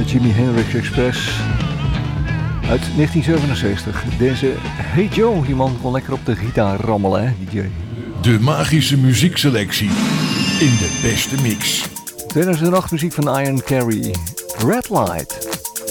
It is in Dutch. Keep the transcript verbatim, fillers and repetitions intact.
Jimi Hendrix Express uit negentien zevenenzestig. Deze Hey Joe, die man kon lekker op de gitaar rammelen, hè, D J. De magische muziekselectie in de beste mix. tweeduizend acht muziek van Ian Carey, Red Light.